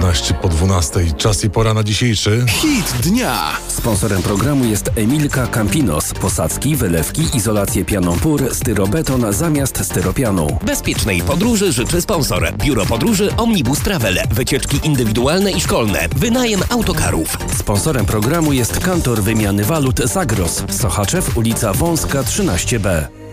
15 po 12. Czas i pora na dzisiejszy Hit dnia. Sponsorem programu jest Emilka Campinos. Posadzki, wylewki, izolację pianą PUR, styrobeton zamiast styropianu. Bezpiecznej podróży życzy sponsor. Biuro Podróży Omnibus Travel. Wycieczki indywidualne i szkolne. Wynajem autokarów. Sponsorem programu jest Kantor Wymiany Walut Zagros. Sochaczew, ulica Wąska 13B.